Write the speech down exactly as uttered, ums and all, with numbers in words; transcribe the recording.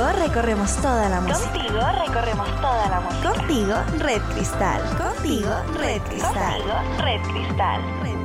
recorremos toda la música. Contigo recorremos toda la música. Contigo, Red Cristal. Contigo, Red Cristal. Contigo, Red Cristal. Red